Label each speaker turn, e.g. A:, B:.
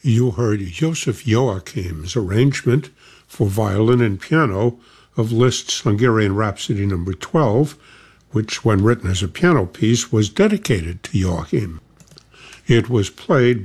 A: You heard Joseph Joachim's arrangement for violin and piano of Liszt's Hungarian Rhapsody No. 12, which, when written as a piano piece, was dedicated to Joachim. It was played